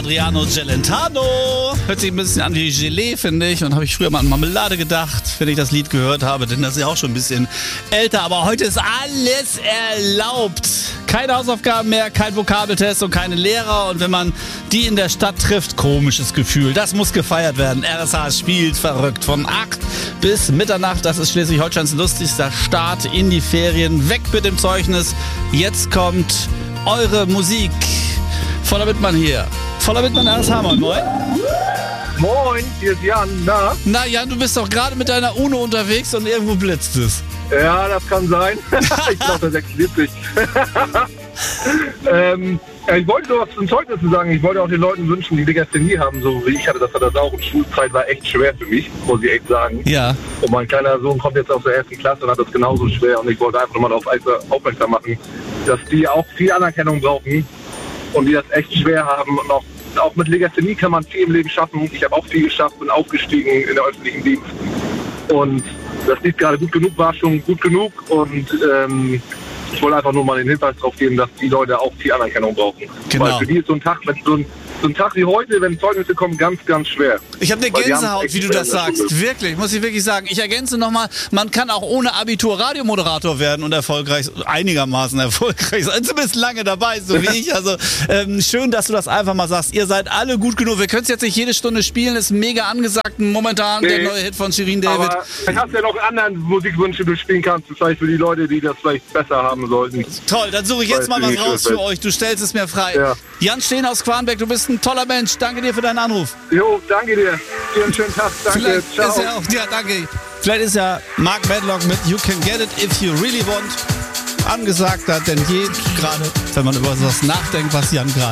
Adriano Celentano. Hört sich ein bisschen an wie Gelee, finde ich. Und habe ich früher mal an Marmelade gedacht, wenn ich das Lied gehört habe. Denn das ist ja auch schon ein bisschen älter. Aber heute ist alles erlaubt. Keine Hausaufgaben mehr, kein Vokabeltest und keine Lehrer. Und wenn man die in der Stadt trifft, komisches Gefühl. Das muss gefeiert werden. RSH spielt verrückt. Von 8 bis Mitternacht. Das ist Schleswig-Holsteins lustigster Start in die Ferien. Weg mit dem Zeugnis. Jetzt kommt eure Musik. Voller Wittmann hier. Voller Wittmann, RSH, moin. Moin, hier ist Jan. Na Jan, du bist doch gerade mit deiner UNO unterwegs und irgendwo blitzt es. Ja, das kann sein. Ich glaube, das existiert. Ich wollte nur was zum Zeugnis sagen. Ich wollte auch den Leuten wünschen, die Legasthenie haben, so wie ich hatte das auch. Und Schulzeit war echt schwer für mich, muss ich echt sagen. Ja. Und mein kleiner Sohn kommt jetzt aus der 1. Klasse und hat das genauso schwer. Und ich wollte einfach nochmal darauf aufmerksam machen, dass die auch viel Anerkennung brauchen und die das echt schwer haben. Und auch mit Legasthenie kann man viel im Leben schaffen. Ich habe auch viel geschafft, bin aufgestiegen in der öffentlichen Dienst. Und das Lied gerade gut genug war schon gut genug. Und ich wollte einfach nur mal den Hinweis darauf geben, dass die Leute auch viel Anerkennung brauchen. Genau. Weil für die ist so ein Tag, so ein Tag wie heute, wenn Zeugnisse kommen, ganz, ganz schwer. Ich habe eine Gänsehaut, wie du das sagst. Wirklich, muss ich wirklich sagen. Ich ergänze nochmal, man kann auch ohne Abitur Radiomoderator werden und erfolgreich, einigermaßen erfolgreich sein. Du bist lange dabei, so wie ich. Also schön, dass du das einfach mal sagst. Ihr seid alle gut genug. Wir können es jetzt nicht jede Stunde spielen, ist mega angesagt. Momentan der neue Hit von Shirin David. Aber vielleicht hast du ja noch anderen Musikwünsche, die du spielen kannst. Vielleicht für die Leute, die das vielleicht besser haben sollten. Toll, dann suche ich jetzt mal was raus für euch. Du stellst es mir frei. Ja. Jan Steen aus Quarnbeck, du bist ein toller Mensch. Danke dir für deinen Anruf. Jo, danke dir. Dir einen schönen Tag. Danke. Vielleicht Ciao. ist ja auch, ja, danke. Vielleicht ist ja Mark Medlock mit You Can Get It If You Really Want angesagter denn je, gerade wenn man über sowas nachdenkt, was Jan gerade